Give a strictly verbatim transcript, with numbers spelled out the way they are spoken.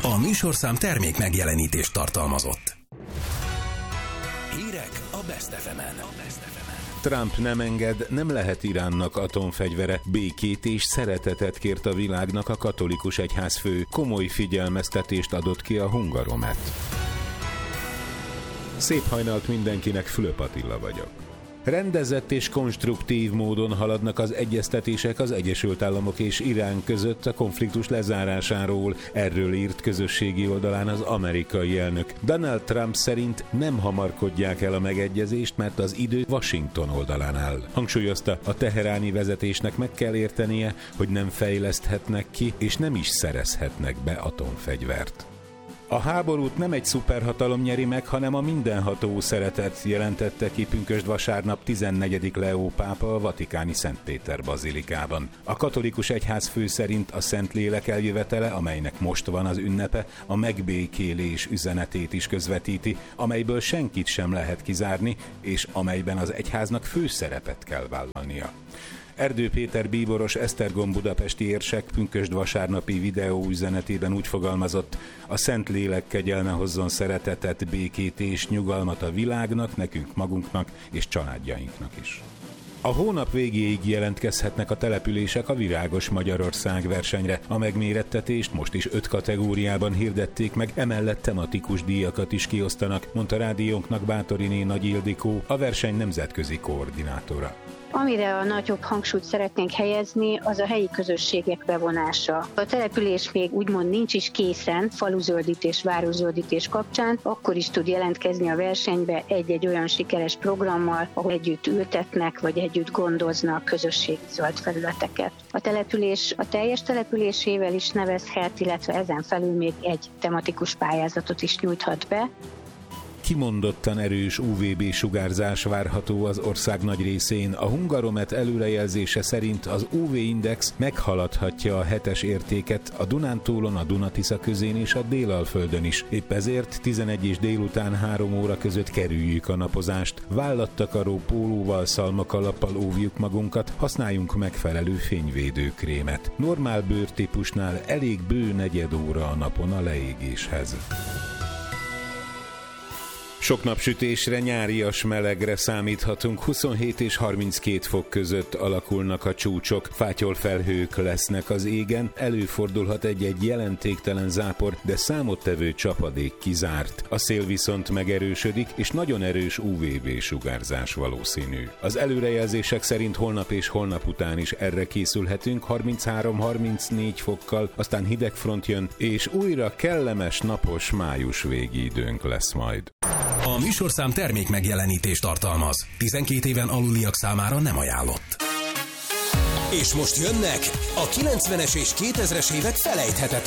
A műsorszám termék megjelenítést tartalmazott. Hírek a Best ef emen. Trump nem enged, nem lehet Iránnak atomfegyvere, békét és szeretetet kért a világnak a katolikus egyházfő, komoly figyelmeztetést adott ki a Hungaromet. Szép hajnalt mindenkinek, Fülöp Attila vagyok. Rendezett és konstruktív módon haladnak az egyeztetések az Egyesült Államok és Irán között a konfliktus lezárásáról, erről írt közösségi oldalán az amerikai elnök. Donald Trump szerint nem hamarkodják el a megegyezést, mert az idő Washington oldalán áll. Hangsúlyozta, a teheráni vezetésnek meg kell értenie, hogy nem fejleszthetnek ki, és nem is szerezhetnek be atomfegyvert. A háborút nem egy szuperhatalom nyeri meg, hanem a mindenható szeretet, jelentette ki pünkösd vasárnap tizennegyedik Leó pápa a vatikáni Szent Péter bazilikában. A katolikus egyházfő szerint a Szentlélek eljövetele, amelynek most van az ünnepe, a megbékélés üzenetét is közvetíti, amelyből senkit sem lehet kizárni, és amelyben az egyháznak főszerepet kell vállalnia. Erdő Péter bíboros Esztergom budapesti érsek pünkösd vasárnapi videó üzenetében úgy fogalmazott: a Szentlélek kegyelme hozzon szeretetet, békét és nyugalmat a világnak, nekünk magunknak és családjainknak is. A hónap végéig jelentkezhetnek a települések a Virágos Magyarország versenyre. A megmérettetést most is öt kategóriában hirdették meg, emellett tematikus díjakat is kiosztanak, mondta rádiónknak Bátoriné Nagy Ildikó, a verseny nemzetközi koordinátora. Amire a nagyobb hangsúlyt szeretnénk helyezni, az a helyi közösségek bevonása. A település még úgymond nincs is készen faluzöldítés, városzöldítés kapcsán, akkor is tud jelentkezni a versenybe egy-egy olyan sikeres programmal, ahol együtt ültetnek, vagy együtt gondoznak közösségi zöld felületeket. A település a teljes településével is nevezhet, illetve ezen felül még egy tematikus pályázatot is nyújthat be. Kimondottan erős ú vé bé sugárzás várható az ország nagy részén. A Hungaromet előrejelzése szerint az ú vé-index meghaladhatja a hetes értéket a Dunántúlon, a Duna-Tisza közén és a Délalföldön is. Épp ezért tizenegy és délután három óra között kerüljük a napozást. Vállattakaró pólóval, szalmakalappal óvjuk magunkat, használjunk megfelelő fényvédőkrémet. Normál bőrtípusnál elég bő negyed óra a napon a leégéshez. Sok napsütésre, nyárias melegre számíthatunk, huszonhét és harminckét fok között alakulnak a csúcsok, fátyolfelhők lesznek az égen, előfordulhat egy-egy jelentéktelen zápor, de számottevő csapadék kizárt. A szél viszont megerősödik, és nagyon erős ú vé bé sugárzás valószínű. Az előrejelzések szerint holnap és holnap után is erre készülhetünk, harminchárom-harmincnégy fokkal, aztán hidegfront jön, és újra kellemes, napos május végi időnk lesz majd. A műsorszám termék megjelenítést tartalmaz. tizenkét éven aluliak számára nem ajánlott. És most jönnek a kilencvenes és kétezres évek felejthetetlen